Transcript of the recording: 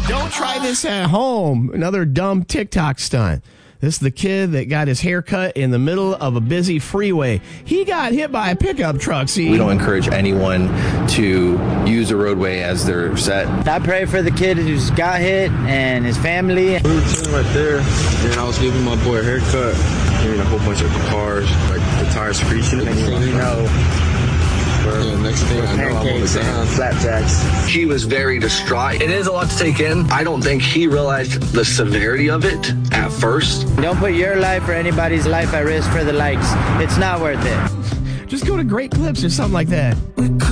Don't try this at home. Another dumb TikTok stunt. This is the kid that got his hair cut in the middle of a busy freeway. He got hit by a pickup truck. See, we don't encourage anyone to use a roadway as their set. I pray for the kid who's got hit and his family. We were chilling right there, and I was giving my boy a haircut. Hearing a whole bunch of cars, like the tires screeching. Next thing you know, next thing I know, I'm on the ground. Flapjacks. He was very distraught. It is a lot to take in. I don't think he realized the severity of it at first. Don't put your life or anybody's life at risk for the likes. It's not worth it. just go to Great Clips or something like that.